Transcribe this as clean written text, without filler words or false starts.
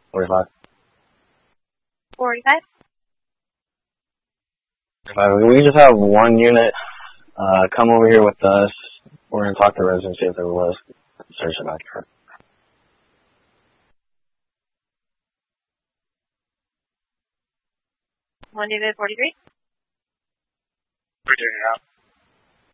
45. 45. We just have one unit. Come over here with us. We're going to talk to the residents, see if they're willing to search the backyard. One David 43. We're doing it out.